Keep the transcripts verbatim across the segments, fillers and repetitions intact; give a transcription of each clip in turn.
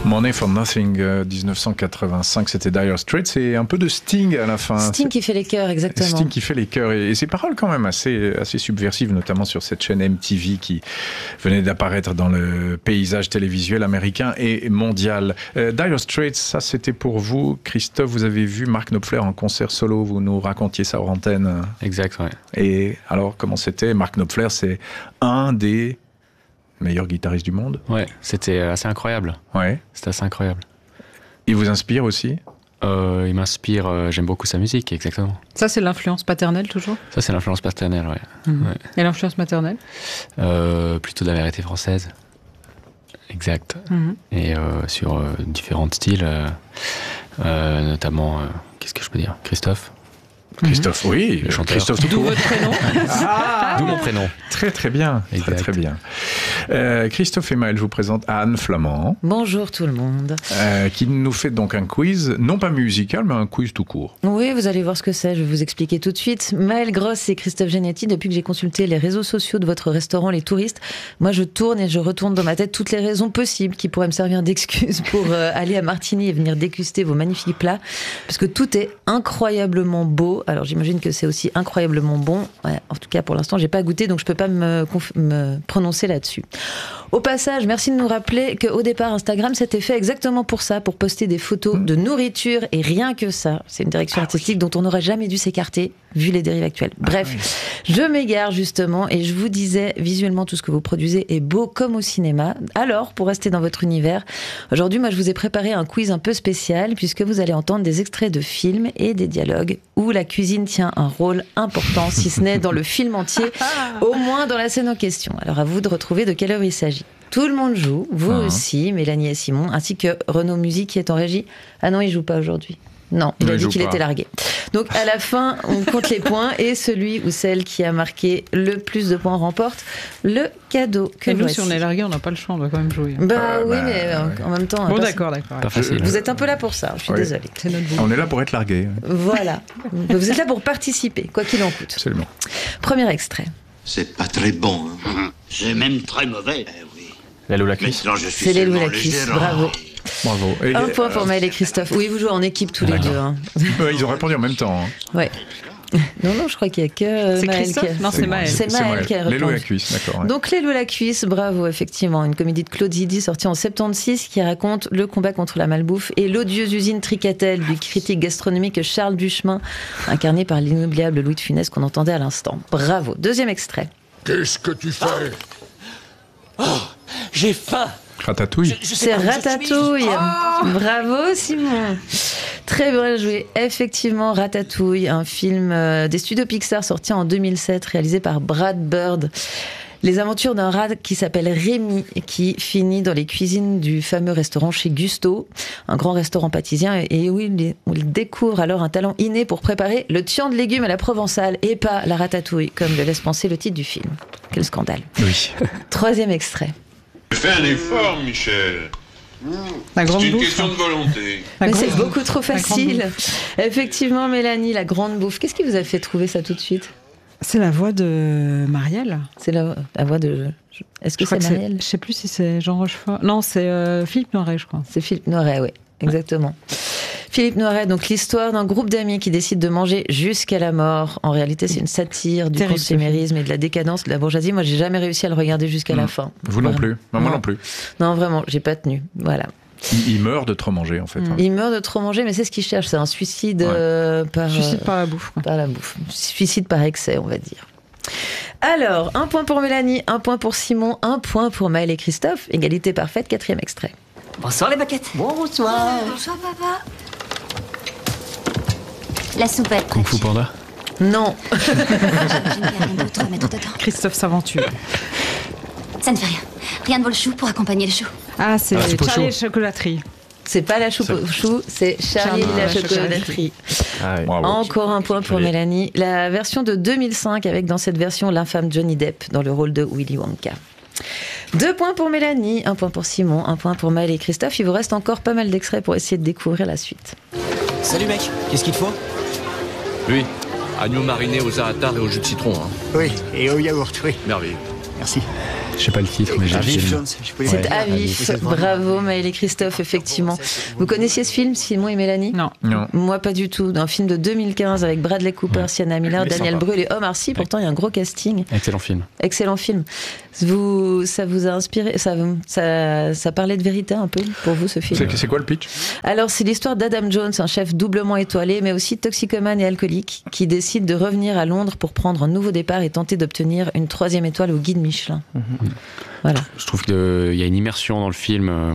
Money for Nothing, euh, dix-neuf cent quatre-vingt-cinq, c'était Dire Straits, c'est un peu de Sting à la fin. Sting qui fait les chœurs, exactement. Sting qui fait les chœurs, et, et ses paroles quand même assez, assez subversives, notamment sur cette chaîne M T V qui venait d'apparaître dans le paysage télévisuel américain et mondial. Euh, Dire Straits, ça c'était pour vous. Christophe, vous avez vu Mark Knopfler en concert solo, vous nous racontiez ça hors antenne. Exact, ouais. Et alors, comment c'était? Mark Knopfler, c'est un des meilleurs guitaristes du monde. Ouais, c'était assez incroyable. Ouais. C'était assez incroyable. Il vous inspire aussi? euh, Il m'inspire, euh, j'aime beaucoup sa musique, exactement. Ça, c'est l'influence paternelle, toujours? Ça, c'est l'influence paternelle, ouais. Mmh. ouais. Et l'influence maternelle? euh, Plutôt de la variété française. Exact. Mmh. Et euh, sur euh, différents styles, euh, euh, notamment, euh, qu'est-ce que je peux dire? Christophe. Christophe, mmh. oui, le chanteur. Christophe D'où votre prénom. Ah, d'où mon prénom. Très très bien, exact. très très bien. Euh, Christophe et Maëlle, je vous présente Anne Flamand. Bonjour tout le monde. Euh, qui nous fait donc un quiz, non pas musical, mais un quiz tout court. Oui, vous allez voir ce que c'est, je vais vous expliquer tout de suite. Maëlle Gross et Christophe Genetti, depuis que j'ai consulté les réseaux sociaux de votre restaurant Les Touristes, moi je tourne et je retourne dans ma tête toutes les raisons possibles qui pourraient me servir d'excuses pour euh, aller à Martigny et venir déguster vos magnifiques plats, parce que tout est incroyablement beau. Alors j'imagine que c'est aussi incroyablement bon. Ouais, en tout cas, pour l'instant, j'ai pas goûté, donc je peux pas me, conf- me prononcer là-dessus. Au passage, merci de nous rappeler qu'au départ, Instagram s'était fait exactement pour ça, pour poster des photos de nourriture et rien que ça. C'est une direction artistique ah oui. dont on n'aurait jamais dû s'écarter, vu les dérives actuelles. Bref, ah oui. je m'égare justement et je vous disais, visuellement, tout ce que vous produisez est beau comme au cinéma. Alors, pour rester dans votre univers, aujourd'hui, moi, je vous ai préparé un quiz un peu spécial, puisque vous allez entendre des extraits de films et des dialogues où la cuisine tient un rôle important, si ce n'est dans le film entier, au moins dans la scène en question. Alors, à vous de retrouver de quelle œuvre il s'agit. Tout le monde joue, vous ah. aussi, Mélanie et Simon, ainsi que Renaud Musique qui est en régie. Ah non, il joue pas aujourd'hui. Non, il non, a dit il qu'il pas. était largué. Donc à la fin, on compte les points et celui ou celle qui a marqué le plus de points remporte le cadeau que et nous, voici. Si on est largué, on n'a pas le choix, on va quand même jouer. Bah euh, oui, bah, mais euh, en même temps... Bon, d'accord, d'accord. Pas facile. Vous êtes un peu là pour ça, je suis oui. désolée. C'est notre on est là pour être largué. Voilà. Vous êtes là pour participer, quoi qu'il en coûte. Absolument. Premier extrait. C'est pas très bon. Hein. C'est même très mauvais. Eh oui. L'aile ou la cuisse? C'est l'aile ou la cuisse, bravo. Bravo. Et un point pour Maëlle et Christophe. Oui, vous jouez en équipe tous les deux. Hein. Ouais, ils ont répondu en même temps. Hein. Ouais. Non, non, je crois qu'il n'y a que c'est Maëlle qui a... Non, c'est Maëlle. C'est Maëlle qui a répondu. L'aile ou la cuisse, d'accord. Ouais. Donc, l'aile ou la cuisse, bravo, effectivement. Une comédie de Claude Zidi sortie en soixante-seize qui raconte le combat contre la malbouffe et l'odieuse usine Tricatel du critique gastronomique Charles Duchemin, incarné par l'inoubliable Louis de Funès qu'on entendait à l'instant. Bravo. Deuxième extrait. Qu'est-ce que tu fais? Oh, j'ai faim. Ratatouille. Je, je C'est Ratatouille. Oh Bravo Simon. Très bien joué. Effectivement, Ratatouille, un film des studios Pixar sorti en deux mille sept, réalisé par Brad Bird. Les aventures d'un rat qui s'appelle Rémi, qui finit dans les cuisines du fameux restaurant chez Gusto, un grand restaurant pâtisien, et où il, où il découvre alors un talent inné pour préparer le tian de légumes à la provençale, et pas la ratatouille, comme le laisse penser le titre du film. Quel scandale. Oui. Troisième extrait. Fais un effort, Michel. La grande C'est une bouffe, question hein. de volonté. Mais grande... c'est beaucoup trop facile. La Effectivement, Mélanie, la grande bouffe. Qu'est-ce qui vous a fait trouver ça tout de suite? C'est la voix de Marielle. C'est la, la voix de... Est-ce que je c'est Marielle? Je ne sais plus si c'est Jean Rochefort. Non, c'est euh, Philippe Noiret, je crois. C'est Philippe Noiret, oui, exactement. Ouais. Philippe Noiret, donc l'histoire d'un groupe d'amis qui décide de manger jusqu'à la mort. En réalité, c'est une satire du Terrible, consumérisme et de la décadence de la bourgeoisie. Moi, j'ai jamais réussi à le regarder jusqu'à mmh. la fin. Vous non plus. Non, moi non plus. Non, vraiment, j'ai pas tenu. Voilà. Il, il meurt de trop manger, en fait. Mmh. Il meurt de trop manger, mais c'est ce qu'il cherche. C'est un suicide ouais. euh, par... Suicide par la bouffe. Quoi. Par la bouffe. Suicide par excès, on va dire. Alors, un point pour Mélanie, un point pour Simon, un point pour Maëlle et Christophe. Égalité parfaite, quatrième extrait. Bonsoir les baquettes. Bonsoir. Bonsoir papa. La soupette. Kung Fu Panda? Non. Je ne vais rien d'autre mettre dedans. Christophe s'aventure. Ça ne fait rien. Rien ne vaut le chou pour accompagner le chou. Ah, c'est ah, Charlie et la chocolaterie. C'est pas la chou, chou c'est Charlie, Charlie et la chocolaterie. Ah oui. Encore un point pour Mélanie. La version de deux mille cinq avec dans cette version l'infâme Johnny Depp dans le rôle de Willy Wonka. Deux points pour Mélanie, un point pour Simon, un point pour Maëlle et Christophe. Il vous reste encore pas mal d'extraits pour essayer de découvrir la suite. Salut mec, qu'est-ce qu'il te faut? Oui, agneau mariné au za'atar et au jus de citron. Hein. Oui, et au yaourt, oui. Merveilleux. Merci. Je sais pas le titre, mais j'ai À le vif, film. je peux y C'est dire. à vif. Bravo Maël et Christophe, effectivement. Vous connaissiez ce film, Simon et Mélanie ? Non. Non. Moi, pas du tout. Un film de deux mille quinze avec Bradley Cooper, Ouais. Sienna Miller, Mais Daniel sympa. Brühl et Omar Sy. Pourtant, il y a un gros casting. Excellent film. Excellent film. Vous, ça vous a inspiré ça, ça, ça parlait de vérité un peu pour vous, ce film ? C'est c'est quoi le pitch? Alors, c'est l'histoire d'Adam Jones, un chef doublement étoilé, mais aussi toxicomane et alcoolique, qui décide de revenir à Londres pour prendre un nouveau départ et tenter d'obtenir une troisième étoile au guide Michelin. Mm-hmm. Voilà. Je trouve qu'il y a une immersion dans le film euh,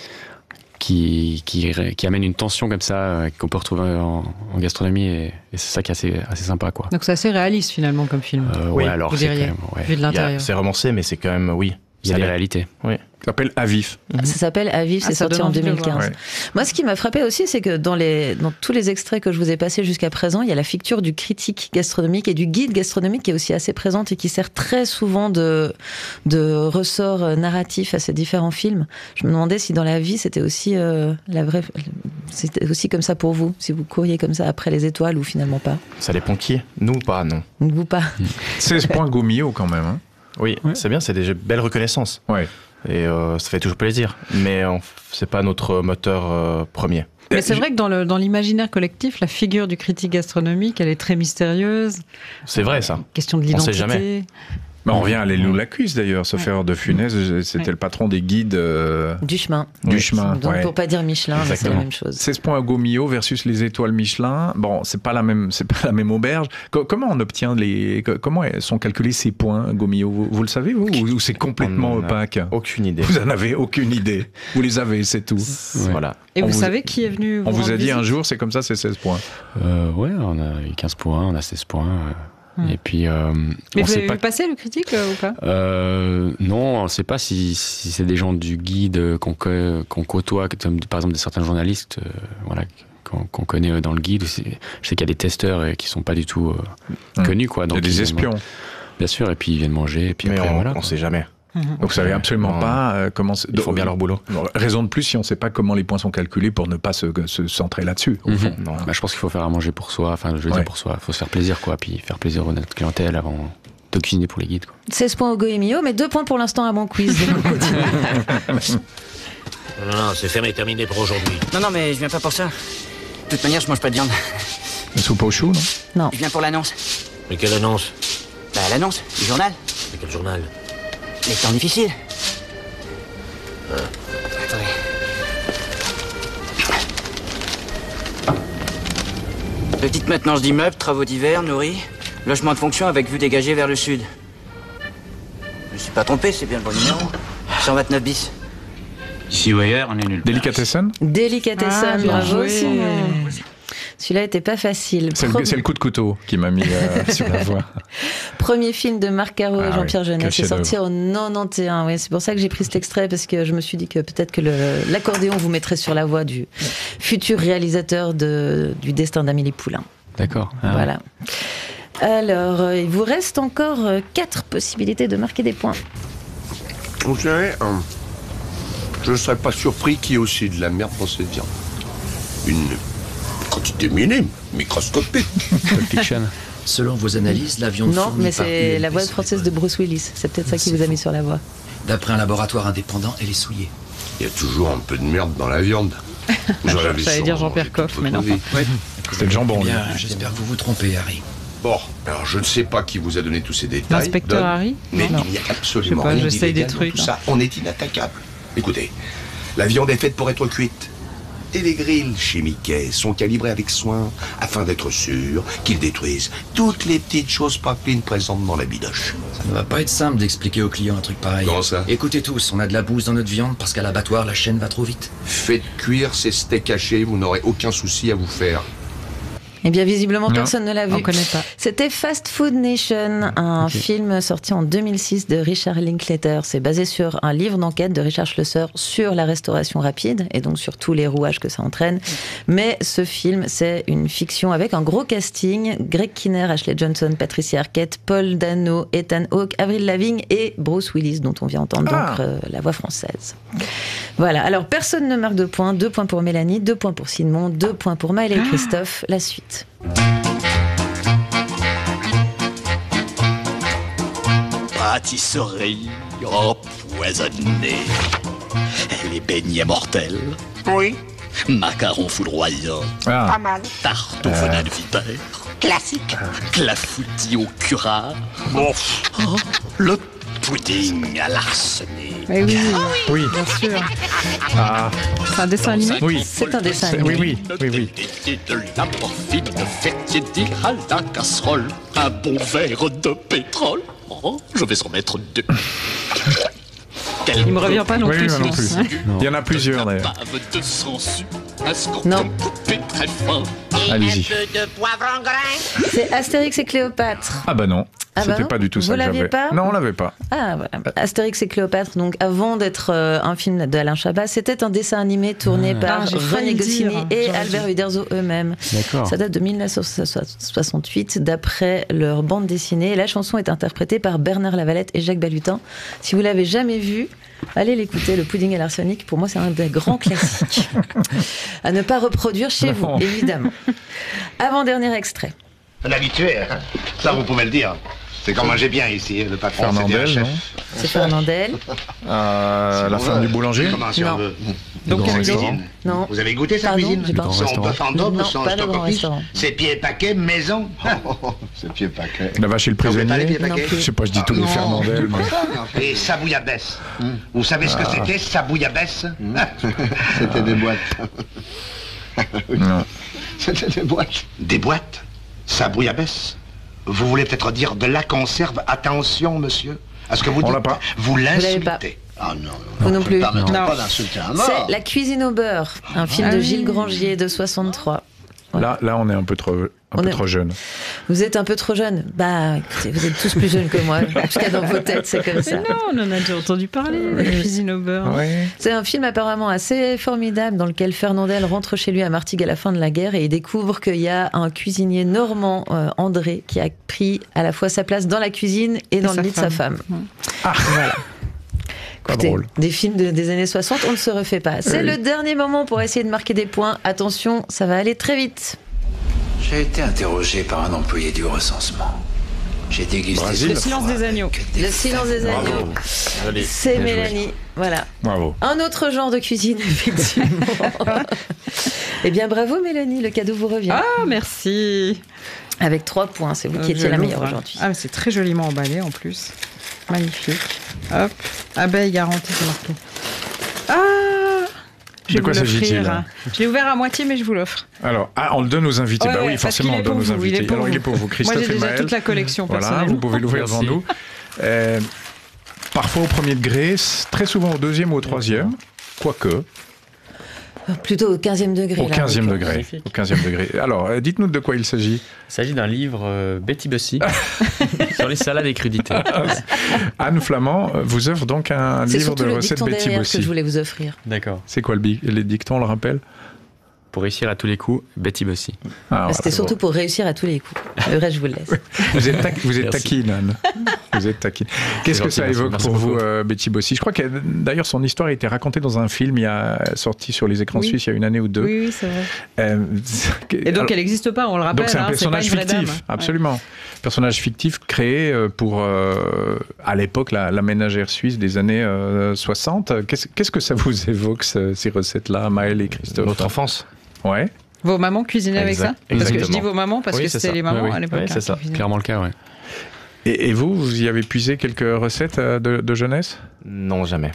qui, qui, qui amène une tension comme ça euh, qu'on peut retrouver en, en gastronomie et, et c'est ça qui est assez, assez sympa, quoi. Donc c'est assez réaliste finalement comme film. Euh, Oui, ouais, alors vous c'est diriez, quand même, ouais. vu de Il y a- l'intérieur. C'est romancé, mais c'est quand même, oui. Il y a ça des l'est. réalités. Ça s'appelle À vif. Ça s'appelle À vif, Ah, c'est ça sorti donne en envie de deux le mille quinze. voir. Ouais. Moi, ce qui m'a frappé aussi, c'est que dans, les, dans tous les extraits que je vous ai passés jusqu'à présent, il y a la figure du critique gastronomique et du guide gastronomique qui est aussi assez présente et qui sert très souvent de, de ressort narratif à ces différents films. Je me demandais si dans la vie, c'était aussi, euh, la vraie, c'était aussi comme ça pour vous, si vous couriez comme ça après les étoiles ou finalement pas. Ça dépend qui. Nous ou pas, non. Vous pas. seize points Gomio quand même. Hein. Oui, c'est bien, c'est des belles reconnaissances. Ouais. Et euh, ça fait toujours plaisir. Mais euh, c'est pas notre moteur euh, premier. Mais c'est vrai que dans, le, dans l'imaginaire collectif, la figure du critique gastronomique, elle est très mystérieuse. C'est vrai, ça. Question de On l'identité. sait jamais. Bah, on revient à Lélo Lacuisse d'ailleurs, sauf Ouais. erreur de Funès, c'était Ouais. le patron des guides euh, Du chemin. du chemin. Donc, ouais. pour pas dire Michelin, mais c'est la Exactement. même chose. seize points à Gomio versus les étoiles Michelin. Bon, c'est pas la même, c'est pas la même auberge. Co- comment on obtient les, co- comment sont calculés ces points Gomio? Vous, vous le savez vous ou, ou c'est complètement On en a opaque? Aucune idée. Vous en avez aucune idée. Vous les avez, c'est tout. Ouais. Voilà. Et On vous, vous- savez qui est venu On vous rendre a dit un visite jour, c'est comme ça, c'est seize points. Euh, ouais, on a eu quinze points, on a seize points. euh, Hmm. Et puis, euh, Mais on vous sait avez pas. vu passer le critique euh, ou pas Euh, non, on ne sait pas si, si c'est des gens du guide euh, qu'on co- qu'on côtoie, comme par exemple des certains journalistes, euh, voilà, qu'on qu'on connaît euh, dans le guide. Ou c'est- Je sais qu'il y a des testeurs euh, qui sont pas du tout euh, Hum. connus, quoi. Il y a Donc des ils viennent- espions. Bien sûr, et puis ils viennent manger, et puis Mais après on, voilà. on quoi. sait jamais. Mhm. Donc vous savez absolument Non. pas euh, comment. c'est- Ils font bien leur boulot. Bon, raison de plus si on ne sait pas comment les points sont calculés pour ne pas se, se centrer là-dessus. Au Mhm. fond. Non. Bah, je pense qu'il faut faire à manger pour soi, enfin je veux Ouais. dire pour soi, il faut se faire plaisir, quoi, puis faire plaisir à notre clientèle avant de cuisiner pour les guides, quoi. seize points au Goemio, mais deux points pour l'instant à mon quiz. Donc on continue. Non, non, c'est fermé, terminé pour aujourd'hui. Non, non, mais je viens pas pour ça. De toute manière, je mange pas de viande. Une soupe au chou, non? Non. Je viens pour l'annonce. Mais quelle annonce? Bah, l'annonce, du journal. C'est quel journal? Les temps difficiles. Attendez. Petite maintenance d'immeuble, travaux divers, nourris, logement de fonction avec vue dégagée vers le sud. Je me suis pas trompé, c'est bien le bon numéro. cent vingt-neuf bis. Ici ou ailleurs, on est nul. Délicatessen? Délicatessen, Ah, bien bravo joué. Simon. Celui-là était pas facile. C'est le, Pro- c'est le coup de couteau qui m'a mis euh, sur la voie. Premier film de Marc Caro et Ah Jean-Pierre oui, Jeunet, quel c'est sorti en quatre-vingt-onze. Ouais, c'est pour ça que j'ai pris cet extrait, parce que je me suis dit que peut-être que le- l'accordéon vous mettrait sur la voie du futur réalisateur de, du Destin d'Amélie Poulain. D'accord. Ah, Voilà. Alors, euh, il vous reste encore euh, quatre possibilités de marquer des points. Vous savez, euh, je ne serais pas surpris qu'il y ait aussi de la merde dans cette viande. Une quantité minime, microscopique. Pulp Fiction. Selon vos analyses, la viande Non, fournie mais par c'est U M P la voix sur française de l'école. Bruce Willis. C'est peut-être ça qui vous a mis sur la voie. D'après un laboratoire indépendant, elle est souillée. Il y a toujours un peu de merde dans la viande. J'en avais J'allais dire sûrement Jean-Pierre mangé Coff, toute mais non. votre vie. C'était le jambon. Eh bien, lui. j'espère que vous vous trompez, Harry. Bon, alors je ne sais pas qui vous a donné tous ces détails. L'inspecteur Don, Harry Mais Non. il n'y a Je sais absolument pas, rien j'essaye des d'illégal dans trucs, tout là. ça. On est inattaquable. Écoutez, la viande est faite pour être cuite. Et les grilles chez Mickey sont calibrés avec soin afin d'être sûrs qu'ils détruisent toutes les petites choses pas clean présentes dans la bidoche. Ça ne va pas être simple d'expliquer aux clients un truc pareil. Comment ça? Écoutez tous, on a de la bouse dans notre viande parce qu'à l'abattoir, la chaîne va trop vite. Faites cuire ces steaks hachés, vous n'aurez aucun souci à vous faire. Eh bien, visiblement, Non, personne ne l'a On vu. connaît pas. C'était Fast Food Nation, un Ok. film sorti en deux mille six de Richard Linklater. C'est basé sur un livre d'enquête de Richard Schlosser sur la restauration rapide et donc sur tous les rouages que ça entraîne. Mais ce film, c'est une fiction avec un gros casting. Greg Kinnear, Ashley Johnson, Patricia Arquette, Paul Dano, Ethan Hawke, Avril Lavigne et Bruce Willis, dont on vient entendre Ah. donc euh, la voix française. Voilà, alors personne ne marque de points. Deux points pour Mélanie, deux points pour Simon, deux points pour Maëlle et Christophe. La suite. Pâtisserie. empoisonnée. Les beignets mortels. Oui. Macarons foudroyants. Ah. Pas mal. Tarte au venin de vipère. Classique. Clafoutis au curare. Oh, le pudding à l'arsenic. Mais oui, Oui. bien sûr. Ah. C'est un dessin animé. Oui. C'est un dessin C'est- animé. Oui, oui, oui, oui. Et de la morphine fait dire à la casserole. Un bon verre de pétrole. Oh, je vais en mettre deux. Il me revient pas non Oui, plus. moi non sinon. plus. Il y en a plusieurs d'ailleurs. Bave de sangsue. Un Non. scorpion coupé très fin. Allez-y. de poivre en grain. C'est Astérix et Cléopâtre. Ah bah non, Ah bah c'était non. pas du tout ça Vous que l'aviez j'avais. pas Non, on l'avait pas. Ah, voilà. Astérix et Cléopâtre, donc avant d'être euh, un film d'Alain Chabat, c'était un dessin animé tourné Ah. par Ah, j'ai failli René Goscinny dire, et j'aurais Albert dit. Uderzo eux-mêmes. D'accord. Ça date de dix-neuf cent soixante-huit, d'après leur bande dessinée. Et la chanson est interprétée par Bernard Lavalette et Jacques Balutin. Si vous l'avez jamais vu, allez l'écouter, Le pudding à l'arsenic. Pour moi, c'est un des grands classiques. À ne pas reproduire chez vous, Non. évidemment. Avant-dernier extrait. Un habitué, hein. Ça vous pouvez le dire. C'est quand manger bien ici, le patron. Fernandel, c'est bien non chef. C'est Fernandel. Euh, La femme du boulanger. Comment si Non. on veut. Donc, Grand Camilo. restaurant. Non. Vous avez goûté sa Pardon, cuisine j'ai pas- Grand Son restaurant. bœuf en daube, Non, son pas le stock grand au quiche, restaurant. ses pieds paquets maison. Ses pieds paquets. La vache et le Vous avez pas les prisonnier. pieds paquets Non plus. Je sais pas, je dis tous les Non. Fernandel. moi. Et sa bouillabaisse. Vous savez ce que c'était, sa bouillabaisse C'était des boîtes. Non. C'était des boîtes. Des boîtes Sa bouillabaisse. Vous voulez peut-être dire de la conserve. Attention, monsieur. À ce que vous On dites. l'a pas. Vous l'avez pas. l'insultez. Ah non, Vous non plus. Permettons Non. pas d'insulter un mort. C'est La cuisine au beurre, un film Ah de oui. Gilles Grangier de soixante-trois. Là, là, on est un peu trop, un On peu est- trop jeune. Vous êtes un peu trop jeune. Bah, écoutez, vous êtes tous plus jeunes que moi. En tout cas, dans vos têtes, c'est comme ça. Mais non, on en a déjà entendu parler, la cuisine au beurre. Ouais. C'est un film apparemment assez formidable dans lequel Fernandel rentre chez lui à Martigues à la fin de la guerre et il découvre qu'il y a un cuisinier normand, euh, André, qui a pris à la fois sa place dans la cuisine et dans Et le sa lit de sa femme. femme. Ah, Voilà. pas Écoutez, drôle. des films de- des années soixante, on ne se refait pas. C'est Oui. le dernier moment pour essayer de marquer des points. Attention, ça va aller très vite. J'ai été interrogé par un employé du recensement. J'ai dégusté Brésil. Le silence des agneaux. Le silence des agneaux. Joli. C'est Bien joué. Mélanie. Voilà. Bravo. Un autre genre de cuisine, effectivement. Eh bien, bravo Mélanie, le cadeau vous revient. Ah, merci. Avec trois points, c'est vous qui Euh, étiez je la l'ouvre. meilleure aujourd'hui. Ah, mais c'est très joliment emballé en plus. Magnifique. Hop. Abeille garantie, c'est marqué. Ah Je De vais quoi vous s'agit-il, l'offrir. hein Je l'ai ouvert à moitié, mais je vous l'offre. Alors, ah, on le donne aux invités. Ouais, bah ouais, oui, parce forcément, qu'il on est donne pour aux vous, il invités. est pour Alors, il est vous. pour vous, Christophe Moi, j'ai et déjà Maël. toute la collection Voilà, personnelle. vous pouvez l'ouvrir devant Merci. nous. Euh, parfois au premier degré, très souvent au deuxième ou au troisième, quoique. Plutôt au quinzième degré. Au là, quinzième donc. degré. Magnifique. Au quinzième degré. Alors, euh, dites-nous de quoi il s'agit. Il s'agit d'un livre euh, Betty Bussy sur les salades et crudités. Anne Flamand euh, vous offre donc un C'est livre surtout de le recettes dicton Betty derrière que Bossy. je voulais vous offrir. D'accord. C'est quoi le bi- les dictons, on le rappelle? Pour réussir à tous les coups, Betty Bussy. Ah, voilà, C'était c'est surtout bon. pour réussir à tous les coups. Le reste, je vous le laisse. Vous êtes, tac- vous êtes Merci. taquine, Anne. Vous êtes taquine. Qu'est-ce que gentil, ça merci, évoque merci pour vous, beaucoup. euh, Betty Bossy? Je crois que d'ailleurs son histoire a été racontée dans un film il y a sorti sur les écrans Oui. suisses il y a une année ou deux. Oui, oui, c'est vrai. Euh, Et donc, elle n'existe pas, on le rappelle. Donc c'est un hein, personnage pas une vraie fictif, dame. absolument. Personnage fictif créé euh, pour, euh, à l'époque, la, la ménagère suisse des années euh, soixante. Qu'est-ce, qu'est-ce que ça vous évoque, ce- ces recettes-là, Maël et Christophe? Notre enfance. Ouais. Vos mamans cuisinaient avec ça? Exact- Parce que je exactement. dis vos mamans parce Oui, que c'est c'était ça. les mamans Oui, oui. à l'époque. Oui, hein, c'est ça. qui cuisinaient. Clairement le cas, ouais. Et, et vous, vous y avez puisé quelques recettes euh, de, de jeunesse? Non, jamais.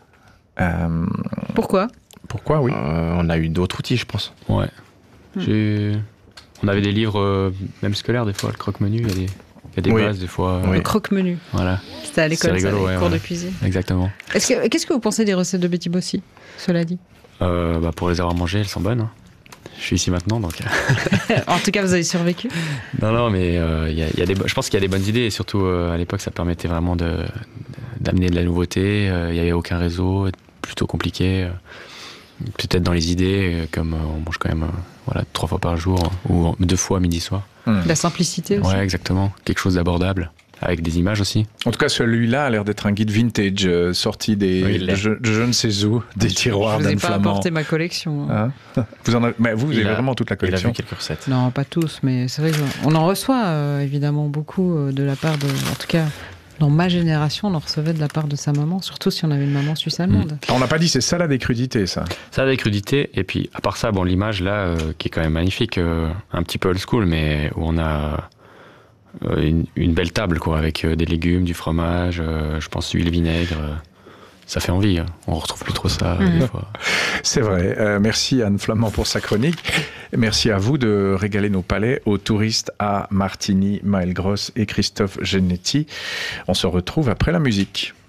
Euh, Pourquoi? Pourquoi, oui. Euh, on a eu d'autres outils, je pense. Ouais. Hmm. J'ai- On avait des livres, euh, même scolaires, des fois, le croque-menu, il y a des, il y a des Oui. bases, des fois. Oui. Le croque-menu. Voilà. C'était à l'école, C'est rigolo, ça, les ouais, cours ouais. de cuisine. Exactement. Est-ce que- Qu'est-ce que vous pensez des recettes de Betty Bossy, cela dit? Euh, bah, pour les avoir mangées, elles sont bonnes. hein. Je suis ici maintenant, donc. En tout cas, vous avez survécu. non, non, mais euh, il y a, il y a des, bo- je pense qu'il y a des bonnes idées, et surtout euh, à l'époque, ça permettait vraiment de, d'amener de la nouveauté. Euh, Il n'y avait aucun réseau, plutôt compliqué. Euh, Peut-être dans les idées, euh, comme euh, on mange quand même euh, voilà, trois fois par jour, ou en- deux fois midi soir. La simplicité aussi. Ouais, exactement. Quelque chose d'abordable, avec des images aussi. En tout cas, celui-là a l'air d'être un guide vintage euh, sorti des, Oui, il de, l'est. je, de je ne sais où, des tiroirs Je vous ai d'Anne pas Flamand. apporté ma collection. hein. Hein vous, en avez, mais vous, vous Il avez a- vraiment toute la Il a collection. vu quelques recettes. Non, pas tous, mais c'est vrai qu'on en reçoit euh, évidemment beaucoup euh, de la part de, en tout cas, Dans ma génération, on en recevait de la part de sa maman, surtout si on avait une maman suisse-allemande. On n'a pas dit, c'est salade et crudité, ça. Salade et crudité, et puis à part ça, bon, l'image là, euh, qui est quand même magnifique, euh, un petit peu old school, mais où on a euh, une, une belle table, quoi, avec euh, des légumes, du fromage, euh, je pense huile, vinaigre. Euh, ça fait envie, hein. On retrouve plus trop ça mmh. des fois. C'est vrai. Euh, merci Anne Flamand pour sa chronique. Merci à vous de régaler nos palais aux touristes à Martigny, Maëlle Gross et Christophe Genetti. On se retrouve après la musique.